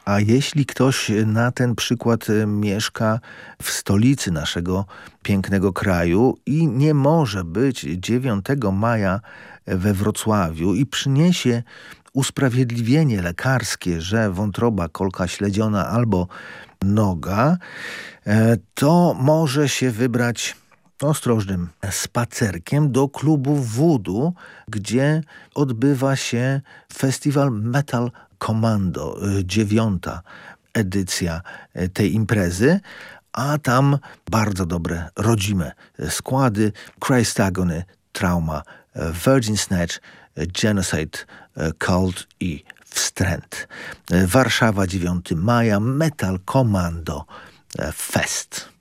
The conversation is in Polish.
A jeśli ktoś na ten przykład mieszka w stolicy naszego pięknego kraju i nie może być 9 maja we Wrocławiu i przyniesie usprawiedliwienie lekarskie, że wątroba, kolka śledziona albo noga, to może się wybrać ostrożnym spacerkiem do klubu Voodoo, gdzie odbywa się festiwal Metal Commando, 9. edycja tej imprezy, a tam bardzo dobre, rodzime składy: Christ Agony, Trauma, Virgin Snatch, Genocide, Cult i Wstręt. Warszawa, 9 maja, Metal Commando Fest.